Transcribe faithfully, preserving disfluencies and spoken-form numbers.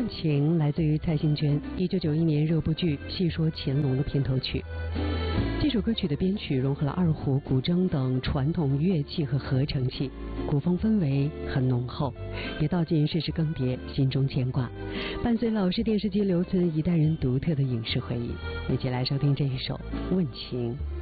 情》来自于蔡幸娟一九九一年热播剧《戏说乾隆》的片头曲。这首歌曲的编曲融合了二胡、古筝等传统乐器和合成器，古风氛围很浓厚，也道尽世事更迭，心中牵挂，伴随老式电视机留存一代人独特的影视回忆。一起来收听这一首《问情》。